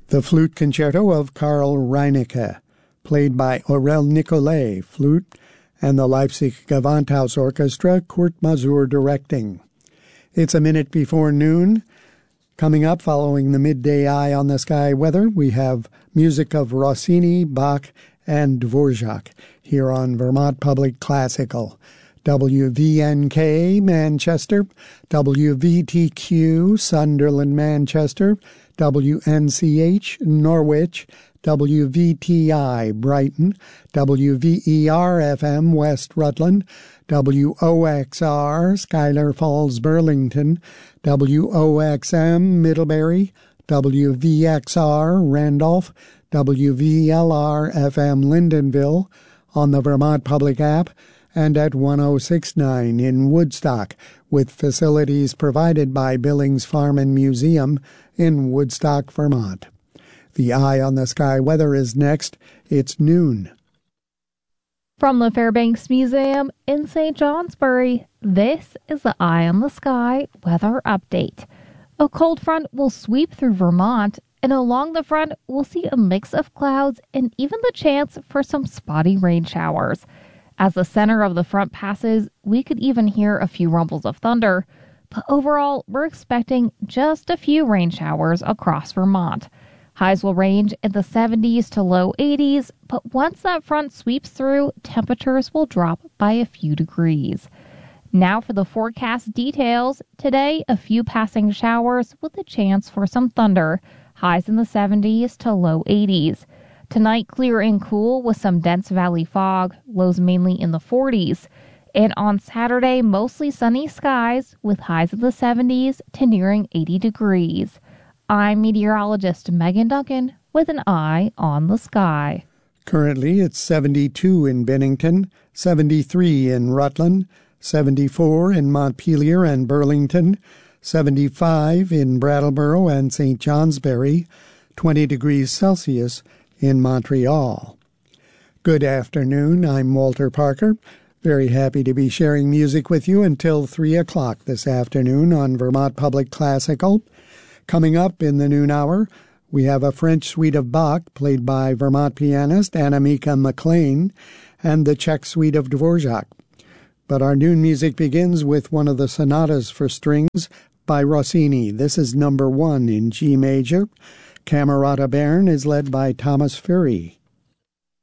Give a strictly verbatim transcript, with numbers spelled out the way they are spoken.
The Flute Concerto of Karl Reinecke, played by Aurel Nicolai, flute, and the Leipzig Gewandhaus Orchestra, Kurt Masur directing. It's a minute before noon. Coming up, following the midday eye on the sky weather, we have music of Rossini, Bach, and Dvorak here on Vermont Public Classical. W V N K Manchester, W V T Q Sunderland Manchester, W N C H Norwich, W V T I Brighton, W V E R F M West Rutland, W O X R Schuyler Falls Burlington, W O X M Middlebury, W V X R Randolph, W V L R F M Lyndonville, on the Vermont Public app, and at one oh six point nine in Woodstock, with facilities provided by Billings Farm and Museum in Woodstock, Vermont. The Eye on the Sky weather is next. It's noon. From the Fairbanks Museum in Saint Johnsbury, this is the Eye on the Sky weather update. A cold front will sweep through Vermont, and along the front we'll see a mix of clouds and even the chance for some spotty rain showers. As the center of the front passes, we could even hear a few rumbles of thunder, but overall, we're expecting just a few rain showers across Vermont. Highs will range in the seventies to low eighties, but once that front sweeps through, temperatures will drop by a few degrees. Now for the forecast details. Today, a few passing showers with a chance for some thunder. Highs in the seventies to low eighties. Tonight, clear and cool with some dense valley fog, lows mainly in the forties. And on Saturday, mostly sunny skies with highs in the seventies to nearing eighty degrees. I'm meteorologist Megan Duncan with an eye on the sky. Currently, it's seventy-two in Bennington, seventy-three in Rutland, seventy-four in Montpelier and Burlington, seventy-five in Brattleboro and Saint Johnsbury, twenty degrees Celsius in Montreal. Good afternoon, I'm Walter Parker. Very happy to be sharing music with you until three o'clock this afternoon on Vermont Public Classical. Coming up in the noon hour, we have a French suite of Bach played by Vermont pianist Annemieke McLean and the Czech suite of Dvorak. But our noon music begins with one of the sonatas for strings by Rossini. This is number one in G major. Camerata Bern is led by Thomas Fury.